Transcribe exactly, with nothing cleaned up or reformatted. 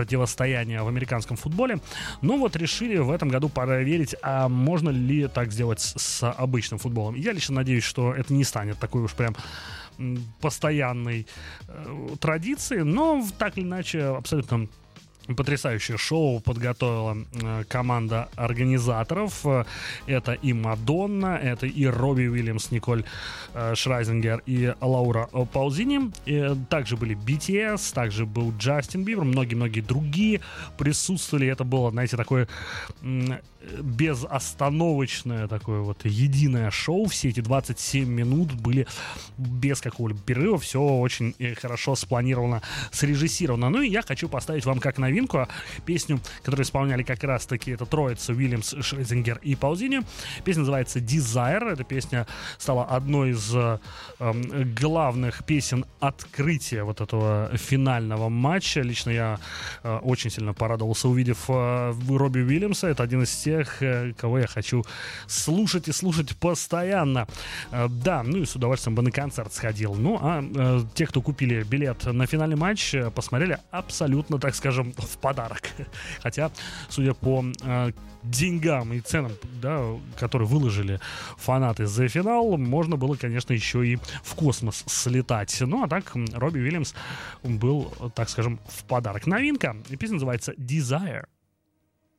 противостояния в американском футболе. Но вот решили в этом году проверить, а можно ли так сделать с, с обычным футболом. Я лично надеюсь, что это не станет такой уж прям постоянной э, традицией, но так или иначе абсолютно потрясающее шоу подготовила э, команда организаторов. Это и Мадонна, это и Робби Уильямс, Николь э, Шрайзингер и Лаура Паузини. И также были би ти эс, также был Джастин Бибер, многие-многие другие присутствовали. Это было, знаете, такое м- безостановочное, такое вот единое шоу. Все эти двадцать семь минут были без какого-либо перерыва. Все очень хорошо спланировано, срежиссировано. Ну и я хочу поставить вам как новинку песню, которую исполняли как раз-таки это троица Уильямс, Шрайзингер и Паузини. Песня называется Desire. Эта песня стала одной из э, главных песен открытия вот этого финального матча. Лично я э, очень сильно порадовался, увидев э, Робби Уильямса. Это один из тех, э, кого я хочу слушать и слушать постоянно. Э, да, ну и с удовольствием бы на концерт сходил. Ну, а э, те, кто купили билет на финальный матч, э, посмотрели абсолютно, так скажем, в подарок. Хотя, судя по э, деньгам и ценам, да, которые выложили фанаты за финал, можно было, конечно, еще и в космос слетать. Ну, а так, Робби Уильямс был, так скажем, в подарок. Новинка. Песня называется Desire.